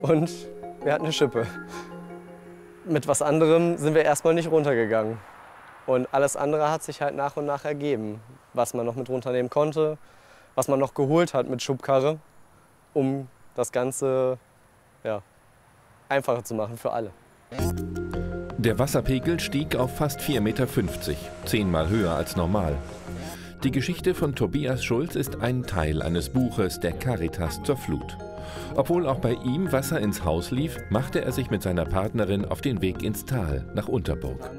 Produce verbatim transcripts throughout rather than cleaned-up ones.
und wir hatten eine Schippe. Mit was anderem sind wir erstmal nicht runtergegangen. Und alles andere hat sich halt nach und nach ergeben, was man noch mit runternehmen konnte, was man noch geholt hat mit Schubkarre, um das Ganze ja, einfacher zu machen für alle. Der Wasserpegel stieg auf fast vier Meter fünfzig, zehnmal höher als normal. Die Geschichte von Tobias Schulz ist ein Teil eines Buches der Caritas zur Flut. Obwohl auch bei ihm Wasser ins Haus lief, machte er sich mit seiner Partnerin auf den Weg ins Tal, nach Unterburg.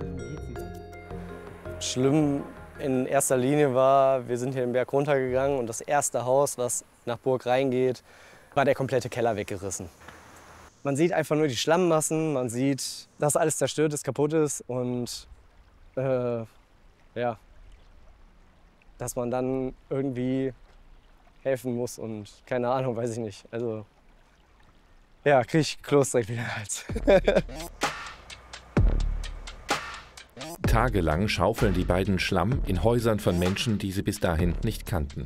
Schlimm in erster Linie war, wir sind hier den Berg runtergegangen und das erste Haus, was nach Burg reingeht, war der komplette Keller weggerissen. Man sieht einfach nur die Schlammmassen, man sieht, dass alles zerstört ist, kaputt ist und äh, ja, dass man dann irgendwie helfen muss und keine Ahnung, weiß ich nicht. Also ja, krieg ich Kloß direkt wieder Hals. Tagelang schaufeln die beiden Schlamm in Häusern von Menschen, die sie bis dahin nicht kannten.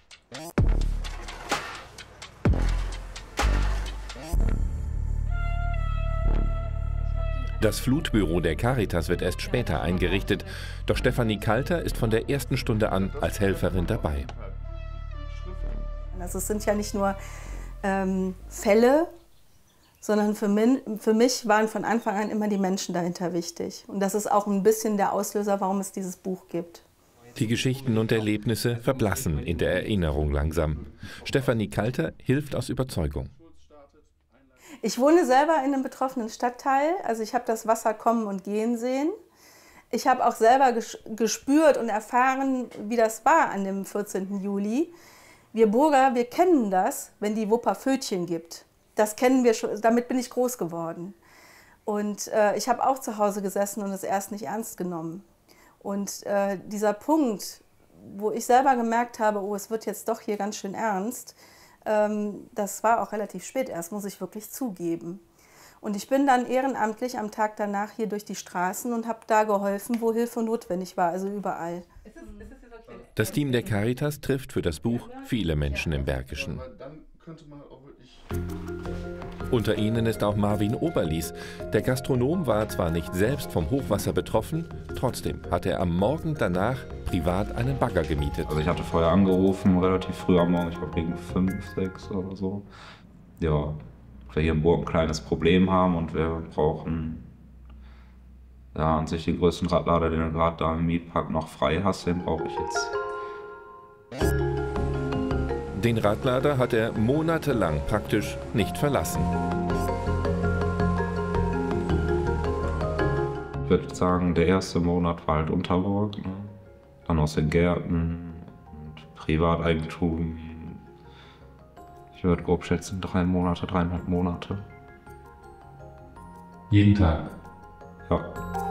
Das Flutbüro der Caritas wird erst später eingerichtet, doch Stefanie Kalter ist von der ersten Stunde an als Helferin dabei. Also es sind ja nicht nur ähm, Fälle, sondern für, min, für mich waren von Anfang an immer die Menschen dahinter wichtig. Und das ist auch ein bisschen der Auslöser, warum es dieses Buch gibt. Die Geschichten und Erlebnisse verblassen in der Erinnerung langsam. Stefanie Kalter hilft aus Überzeugung. Ich wohne selber in einem betroffenen Stadtteil, also ich habe das Wasser kommen und gehen sehen. Ich habe auch selber gespürt und erfahren, wie das war an dem vierzehnten Juli. Wir Burger, wir kennen das, wenn die Wupper Pfötchen gibt. Das kennen wir schon, damit bin ich groß geworden. Und äh, ich habe auch zu Hause gesessen und es erst nicht ernst genommen. Und äh, dieser Punkt, wo ich selber gemerkt habe, oh, es wird jetzt doch hier ganz schön ernst, ähm, das war auch relativ spät erst, muss ich wirklich zugeben. Und ich bin dann ehrenamtlich am Tag danach hier durch die Straßen und habe da geholfen, wo Hilfe notwendig war, also überall. Das Team der Caritas trifft für das Buch viele Menschen im Bergischen. Unter ihnen ist auch Marvin Oberlies. Der Gastronom war zwar nicht selbst vom Hochwasser betroffen, trotzdem hat er am Morgen danach privat einen Bagger gemietet. Also ich hatte vorher angerufen, relativ früh am Morgen, ich glaube gegen fünf, sechs oder so. Ja, wir hier in Burg ein kleines Problem haben und wir brauchen ja an sich den größten Radlader, den du gerade da im Mietpark noch frei hast, den brauche ich jetzt. Den Radlader hat er monatelang praktisch nicht verlassen. Ich würde sagen, der erste Monat war halt Unterburg, ne? Dann aus den Gärten und Privateigentum. Ich würde grob schätzen, drei Monate, dreieinhalb Monate. Jeden Tag? Ja.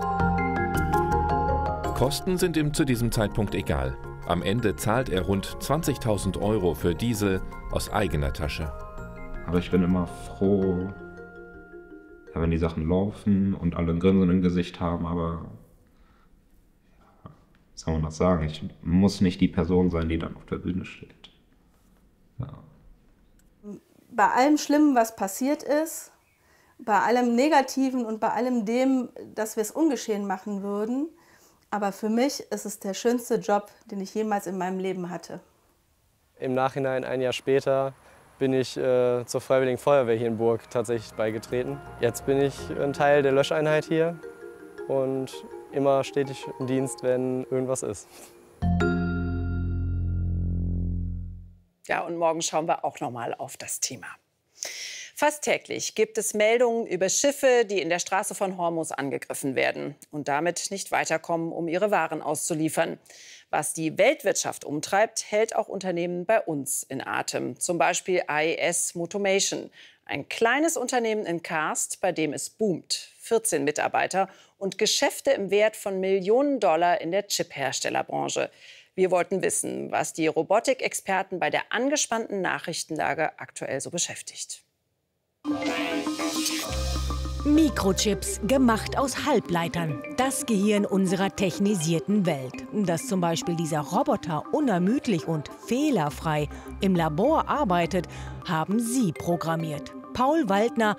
Kosten sind ihm zu diesem Zeitpunkt egal. Am Ende zahlt er rund zwanzigtausend Euro für Diesel aus eigener Tasche. Aber ich bin immer froh, ja, wenn die Sachen laufen und alle ein Grinsen im Gesicht haben, aber ja, wie soll man das sagen? Ich muss nicht die Person sein, die dann auf der Bühne steht. Ja. Bei allem Schlimmen, was passiert ist, bei allem Negativen und bei allem dem, dass wir es ungeschehen machen würden, aber für mich ist es der schönste Job, den ich jemals in meinem Leben hatte. Im Nachhinein, ein Jahr später, bin ich äh, zur Freiwilligen Feuerwehr hier in Burg tatsächlich beigetreten. Jetzt bin ich ein Teil der Löscheinheit hier und immer stetig im Dienst, wenn irgendwas ist. Ja, und morgen schauen wir auch noch mal auf das Thema. Fast täglich gibt es Meldungen über Schiffe, die in der Straße von Hormuz angegriffen werden und damit nicht weiterkommen, um ihre Waren auszuliefern. Was die Weltwirtschaft umtreibt, hält auch Unternehmen bei uns in Atem. Zum Beispiel I S Motomation, ein kleines Unternehmen in Karst, bei dem es boomt. vierzehn Mitarbeiter und Geschäfte im Wert von Millionen Dollar in der Chipherstellerbranche. Wir wollten wissen, was die Robotikexperten bei der angespannten Nachrichtenlage aktuell so beschäftigt. Mikrochips, gemacht aus Halbleitern. Das Gehirn unserer technisierten Welt. Dass zum Beispiel dieser Roboter unermüdlich und fehlerfrei im Labor arbeitet, haben Sie programmiert. Paul Waldner